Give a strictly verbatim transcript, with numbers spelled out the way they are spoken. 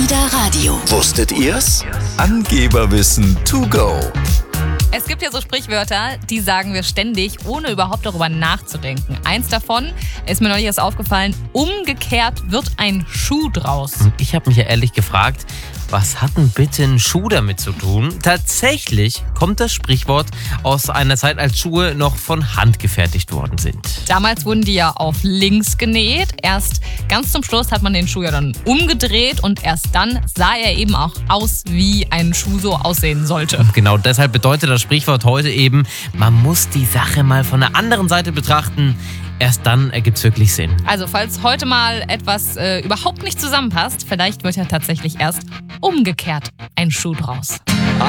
Insider Radio. Wusstet ihr's? Angeberwissen to go. Es gibt ja so Sprichwörter, die sagen wir ständig, ohne überhaupt darüber nachzudenken. Eins davon ist mir neulich erst aufgefallen: umgekehrt wird ein Schuh draus. Ich habe mich ja ehrlich gefragt, was hat denn bitte ein Schuh damit zu tun? Tatsächlich kommt das Sprichwort aus einer Zeit, als Schuhe noch von Hand gefertigt worden sind. Damals wurden die ja auf links genäht. Erst ganz zum Schluss hat man den Schuh ja dann umgedreht und erst dann sah er eben auch aus, wie ein Schuh so aussehen sollte. Genau deshalb bedeutet das Sprichwort heute eben, man muss die Sache mal von der anderen Seite betrachten. Erst dann ergibt es wirklich Sinn. Also falls heute mal etwas äh, überhaupt nicht zusammenpasst, vielleicht wird ja tatsächlich erst umgekehrt ein Schuh draus.